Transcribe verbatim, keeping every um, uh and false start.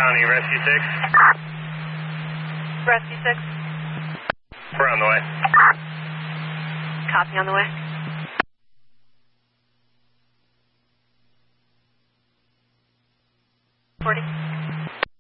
County, Rescue six. Rescue six. We're on the way. Copy, on the way. forty.